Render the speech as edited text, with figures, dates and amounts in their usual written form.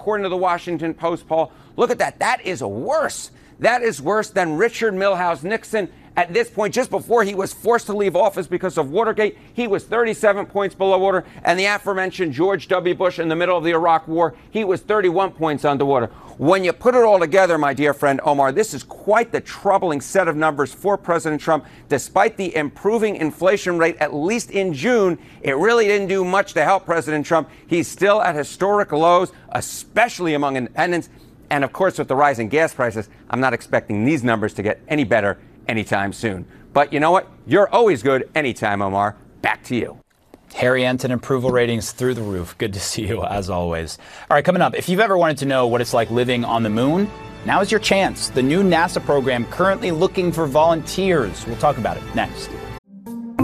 according to the Washington Post poll. Look at that. That is worse. That is worse than Richard Milhous Nixon. At this point, just before he was forced to leave office because of Watergate, he was 37 points below water. And the aforementioned George W. Bush in the middle of the Iraq War, he was 31 points underwater. When you put it all together, my dear friend Omar, this is quite the troubling set of numbers for President Trump. Despite the improving inflation rate, at least in June, it really didn't do much to help President Trump. He's still at historic lows, especially among independents. And of course, with the rising gas prices, I'm not expecting these numbers to get any better anytime soon. But you know what? You're always good anytime, Omar. Back to you. Harry Enton approval ratings through the roof. Good to see you, as always. All right, coming up, if you've ever wanted to know what it's like living on the moon, now is your chance. The new NASA program currently looking for volunteers. We'll talk about it next.